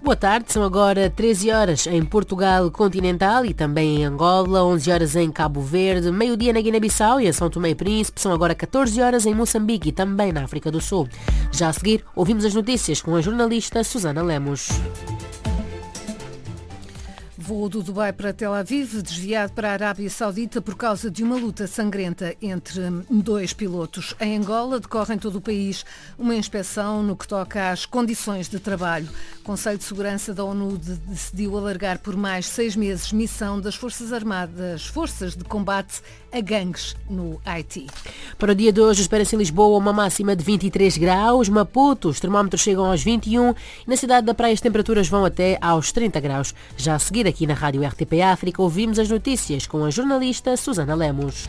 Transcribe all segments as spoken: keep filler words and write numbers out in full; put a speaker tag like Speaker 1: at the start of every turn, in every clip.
Speaker 1: Boa tarde, são agora treze horas em Portugal continental e também em Angola, onze horas em Cabo Verde, meio-dia na Guiné-Bissau e em São Tomé e Príncipe, são agora catorze horas em Moçambique e também na África do Sul. Já a seguir, ouvimos as notícias com a jornalista Susana Lemos.
Speaker 2: Voo do Dubai para Tel Aviv, desviado para a Arábia Saudita por causa de uma luta sangrenta entre dois pilotos. Em Angola, decorre em todo o país uma inspeção no que toca às condições de trabalho. O Conselho de Segurança da ONU decidiu alargar por mais seis meses missão das Forças Armadas, Forças de Combate a Gangues no Haiti.
Speaker 1: Para o dia de hoje, espera-se em Lisboa uma máxima de vinte e três graus, Maputo, os termómetros chegam aos vinte e um e na cidade da Praia as temperaturas vão até aos trinta graus. Já a seguir, aqui na Rádio R T P África, ouvimos as notícias com a jornalista Susana Lemos.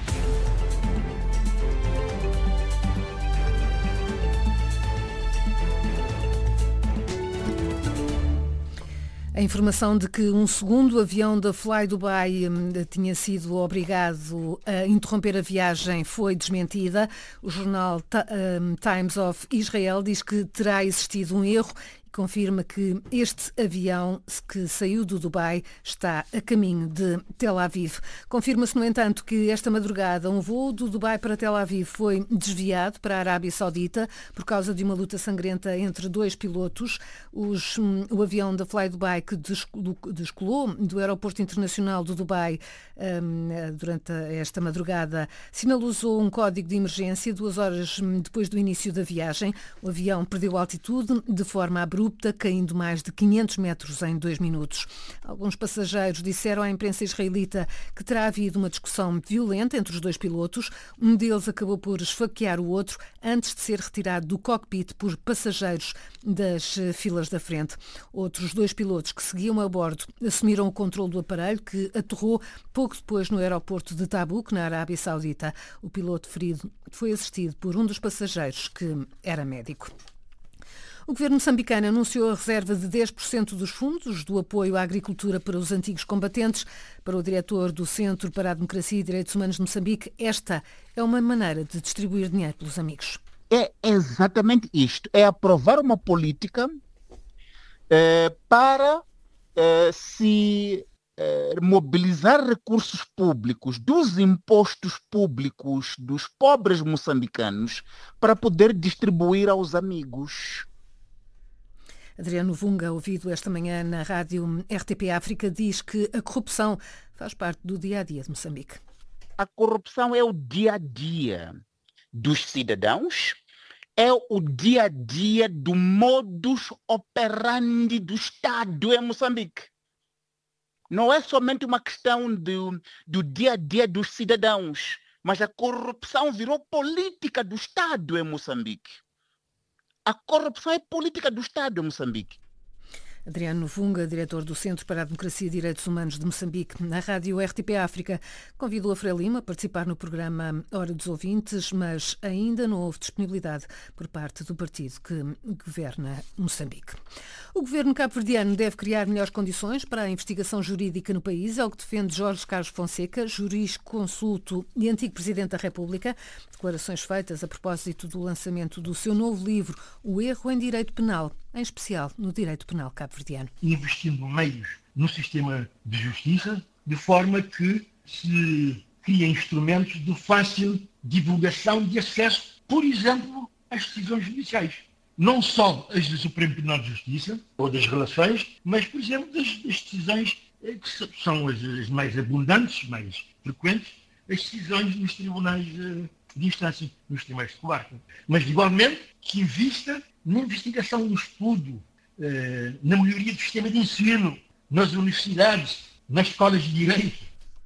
Speaker 2: A informação de que um segundo avião da Fly Dubai tinha sido obrigado a interromper a viagem foi desmentida. O jornal Times of Israel diz que terá existido um erro e confirma que este avião que saiu do Dubai está a caminho de Tel Aviv. Confirma-se, no entanto, que esta madrugada um voo do Dubai para Tel Aviv foi desviado para a Arábia Saudita por causa de uma luta sangrenta entre dois pilotos. Os, o avião da Fly Dubai que descolou do Aeroporto Internacional do Dubai um, durante esta madrugada sinalizou um código de emergência duas horas depois do início da viagem. O avião perdeu altitude de forma abrupta, caindo mais de quinhentos metros em dois minutos. Alguns passageiros disseram à imprensa israelita que terá havido uma discussão violenta entre os dois pilotos. Um deles acabou por esfaquear o outro antes de ser retirado do cockpit por passageiros das filas da frente. Outros dois pilotos que seguiam a bordo assumiram o controle do aparelho, que aterrou pouco depois no aeroporto de Tabuk, na Arábia Saudita. O piloto ferido foi assistido por um dos passageiros, que era médico. O governo moçambicano anunciou a reserva de dez por cento dos fundos do apoio à agricultura para os antigos combatentes. Para o diretor do Centro para a Democracia e Direitos Humanos de Moçambique, esta é uma maneira de distribuir dinheiro pelos amigos.
Speaker 3: É exatamente isto, é aprovar uma política eh, para eh, se eh, mobilizar recursos públicos dos impostos públicos dos pobres moçambicanos para poder distribuir aos amigos.
Speaker 2: Adriano Vunga, ouvido esta manhã na rádio R T P África, diz que a corrupção faz parte do dia-a-dia de Moçambique.
Speaker 3: A corrupção é o dia-a-dia dos cidadãos, é o dia-a-dia do modus operandi do Estado em Moçambique. Não é somente uma questão do, do dia-a-dia dos cidadãos, mas a corrupção virou política do Estado em Moçambique. A corrupção é política do Estado em Moçambique.
Speaker 2: Adriano Vunga, diretor do Centro para a Democracia e Direitos Humanos de Moçambique, na rádio R T P África, convidou a Frelimo a participar no programa Hora dos Ouvintes, mas ainda não houve disponibilidade por parte do partido que governa Moçambique. O governo cabo-verdiano deve criar melhores condições para a investigação jurídica no país, é o que defende Jorge Carlos Fonseca, jurisconsulto e antigo Presidente da República. Declarações feitas a propósito do lançamento do seu novo livro, O Erro em Direito Penal, em especial no direito penal cabo-verdiano.
Speaker 4: Investindo meios no sistema de justiça, de forma que se criem instrumentos de fácil divulgação de acesso, por exemplo, às decisões judiciais. Não só as do Supremo Tribunal de Justiça, ou das relações, mas, por exemplo, das, das decisões que são as, as mais abundantes, mais frequentes, as decisões nos tribunais de instância, nos tribunais de comarca. Mas, igualmente, que invista na investigação, no estudo, na melhoria do sistema de ensino, nas universidades, nas escolas de direito.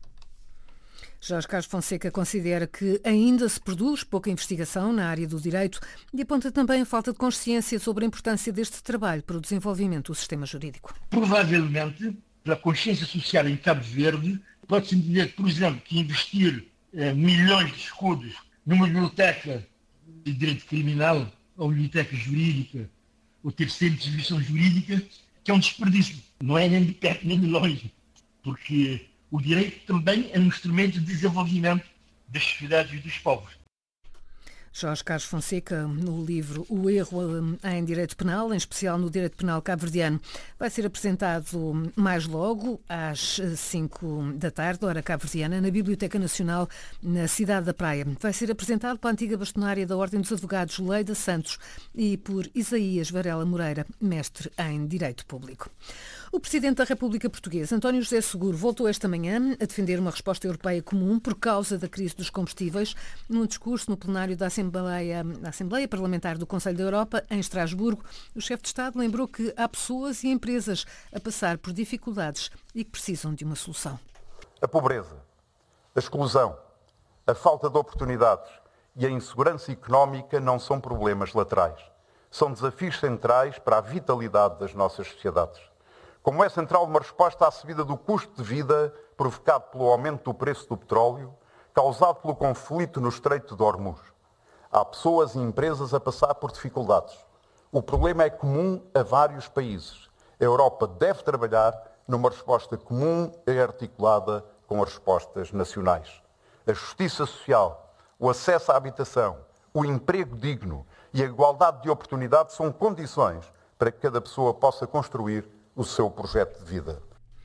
Speaker 2: Jorge Carlos Fonseca considera que ainda se produz pouca investigação na área do direito e aponta também a falta de consciência sobre a importância deste trabalho para o desenvolvimento do sistema jurídico.
Speaker 4: Provavelmente, pela consciência social em Cabo Verde, pode-se entender, por exemplo, que investir eh, milhões de escudos numa biblioteca de direito criminal ou biblioteca jurídica, ou ter centro de distribuição jurídica, que é um desperdício. Não é nem de perto nem de longe, porque o direito também é um instrumento de desenvolvimento das sociedades e dos povos.
Speaker 2: Jorge Carlos Fonseca, no livro O Erro em Direito Penal, em especial no Direito Penal cabo-verdiano, vai ser apresentado mais logo, às cinco da tarde, hora cabo-verdiana, na Biblioteca Nacional, na Cidade da Praia. Vai ser apresentado pela antiga bastonária da Ordem dos Advogados, Leida Santos, e por Isaías Varela Moreira, mestre em Direito Público. O Presidente da República Portuguesa, António José Seguro, voltou esta manhã a defender uma resposta europeia comum por causa da crise dos combustíveis, num discurso no plenário da Assembleia, da Assembleia Parlamentar do Conselho da Europa, em Estrasburgo. O chefe de Estado lembrou que há pessoas e empresas a passar por dificuldades e que precisam de uma solução.
Speaker 5: A pobreza, a exclusão, a falta de oportunidades e a insegurança económica não são problemas laterais. São desafios centrais para a vitalidade das nossas sociedades. Como é central uma resposta à subida do custo de vida provocado pelo aumento do preço do petróleo, causado pelo conflito no Estreito de Hormuz. Há pessoas e empresas a passar por dificuldades. O problema é comum a vários países. A Europa deve trabalhar numa resposta comum e articulada com as respostas nacionais. A justiça social, o acesso à habitação, o emprego digno e a igualdade de oportunidades são condições para que cada pessoa possa construir o seu projeto de vida.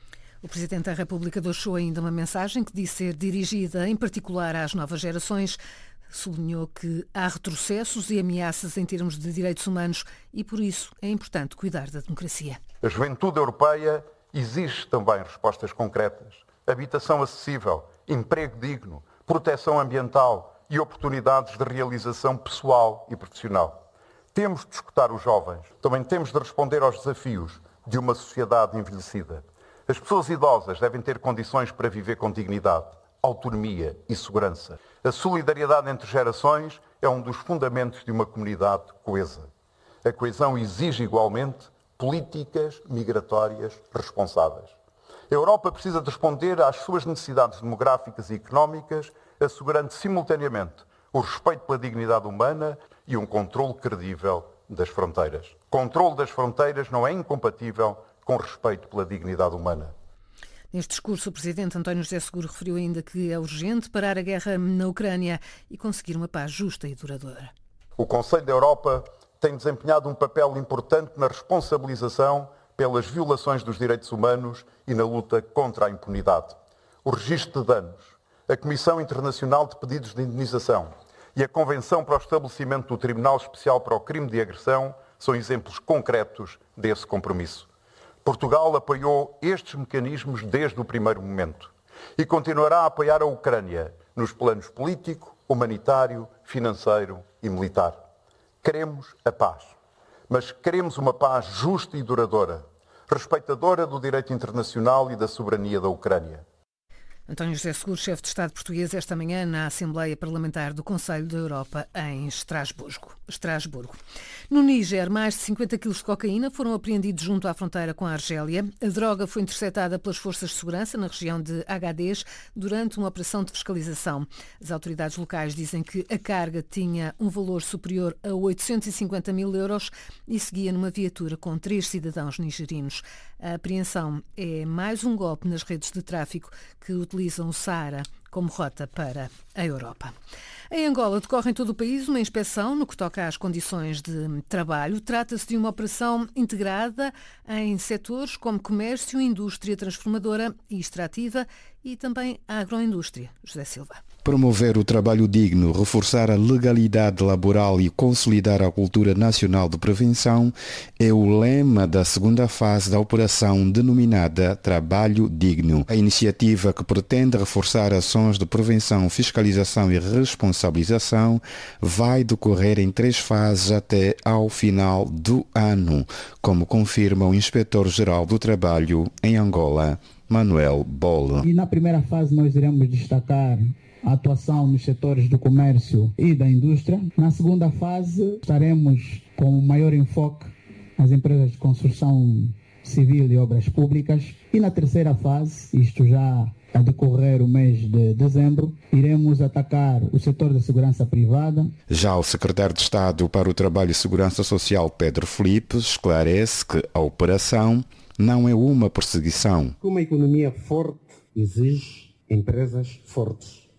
Speaker 2: O Presidente da República deixou ainda uma mensagem que disse ser dirigida em particular às novas gerações. Sublinhou que há retrocessos e ameaças em termos de direitos humanos e, por isso, é importante cuidar da democracia.
Speaker 5: A juventude europeia exige também respostas concretas. Habitação acessível, emprego digno, proteção ambiental e oportunidades de realização pessoal e profissional. Temos de escutar os jovens. Também temos de responder aos desafios de uma sociedade envelhecida. As pessoas idosas devem ter condições para viver com dignidade, autonomia e segurança. A solidariedade entre gerações é um dos fundamentos de uma comunidade coesa. A coesão exige igualmente políticas migratórias responsáveis. A Europa precisa de responder às suas necessidades demográficas e económicas, assegurando simultaneamente o respeito pela dignidade humana e um controle credível das fronteiras. Controle das fronteiras não é incompatível com respeito pela dignidade humana.
Speaker 2: Neste discurso, o Presidente António José Seguro referiu ainda que é urgente parar a guerra na Ucrânia e conseguir uma paz justa e duradoura.
Speaker 5: O Conselho da Europa tem desempenhado um papel importante na responsabilização pelas violações dos direitos humanos e na luta contra a impunidade. O registro de danos, a Comissão Internacional de Pedidos de Indenização e a Convenção para o estabelecimento do Tribunal Especial para o Crime de Agressão são exemplos concretos desse compromisso. Portugal apoiou estes mecanismos desde o primeiro momento e continuará a apoiar a Ucrânia nos planos político, humanitário, financeiro e militar. Queremos a paz, mas queremos uma paz justa e duradoura, respeitadora do direito internacional e da soberania da Ucrânia.
Speaker 2: António José Seguro, chefe de Estado português, esta manhã na Assembleia Parlamentar do Conselho da Europa em Estrasburgo. Estrasburgo. No Níger, mais de cinquenta quilos de cocaína foram apreendidos junto à fronteira com a Argélia. A droga foi interceptada pelas forças de segurança na região de Agadez durante uma operação de fiscalização. As autoridades locais dizem que a carga tinha um valor superior a oitocentos e cinquenta mil euros e seguia numa viatura com três cidadãos nigerinos. A apreensão é mais um golpe nas redes de tráfico que utilizam o Saara como rota para a Europa. Em Angola decorre em todo o país uma inspeção no que toca às condições de trabalho. Trata-se de uma operação integrada em setores como comércio, indústria transformadora e extrativa e também a agroindústria. José Silva.
Speaker 6: Promover o trabalho digno, reforçar a legalidade laboral e consolidar a cultura nacional de prevenção é o lema da segunda fase da operação denominada Trabalho Digno. A iniciativa, que pretende reforçar ações de prevenção, fiscalização e responsabilização, vai decorrer em três fases até ao final do ano, como confirma o Inspetor-Geral do Trabalho em Angola, Manuel Bolle.
Speaker 7: E na primeira fase nós iremos destacar a atuação nos setores do comércio e da indústria. Na segunda fase estaremos com maior enfoque nas empresas de construção civil e obras públicas. E na terceira fase, isto já a decorrer o mês de dezembro, iremos atacar o setor da segurança privada. Já o secretário de Estado para o Trabalho e Segurança Social, Pedro Filipe, esclarece que a operação não é uma perseguição.
Speaker 8: Uma economia forte exige empresas fortes.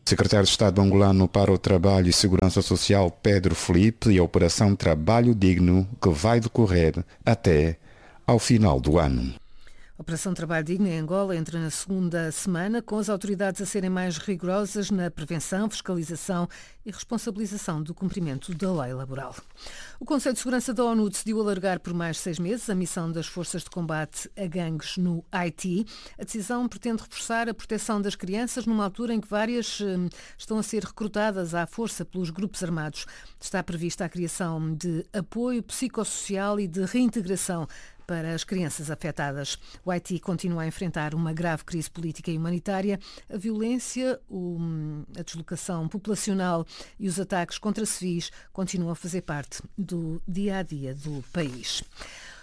Speaker 6: Secretário de Estado angolano para o Trabalho e Segurança Social, Pedro Felipe, e a Operação Trabalho Digno, que vai decorrer até ao final do ano.
Speaker 2: A Operação Trabalho Digno em Angola entra na segunda semana, com as autoridades a serem mais rigorosas na prevenção, fiscalização e responsabilização do cumprimento da lei laboral. O Conselho de Segurança da ONU decidiu alargar por mais seis meses a missão das forças de combate a gangues no Haiti. A decisão pretende reforçar a proteção das crianças numa altura em que várias hum, estão a ser recrutadas à força pelos grupos armados. Está prevista a criação de apoio psicossocial e de reintegração para as crianças afetadas. O Haiti continua a enfrentar uma grave crise política e humanitária. A violência, a deslocação populacional e os ataques contra civis continuam a fazer parte do dia-a-dia do país.